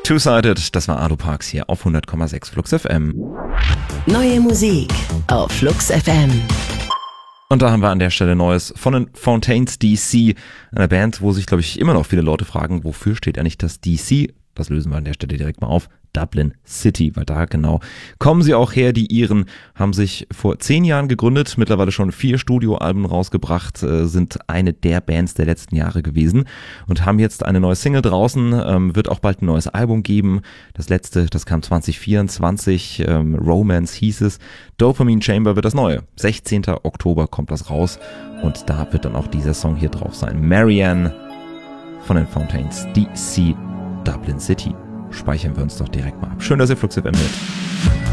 Two-Sided, das war Ado Parks hier auf 100,6 Flux FM. Neue Musik auf Flux FM. Und da haben wir an der Stelle Neues von den Fontaines DC, einer Band, wo sich, glaube ich, immer noch viele Leute fragen, wofür steht eigentlich das DC? Das lösen wir an der Stelle direkt mal auf. Dublin City, weil da genau kommen sie auch her. Die Iren haben sich vor 10 Jahren gegründet, mittlerweile schon 4 Studioalben rausgebracht, sind eine der Bands der letzten Jahre gewesen und haben jetzt eine neue Single draußen, wird auch bald ein neues Album geben. Das letzte, das kam 2024, Romance hieß es. Dopamine Chamber wird das neue. 16. Oktober kommt das raus und da wird dann auch dieser Song hier drauf sein. Marianne von den Fontaines DC, Dublin City. Speichern wir uns doch direkt mal ab. Schön, dass ihr Flux FM hört.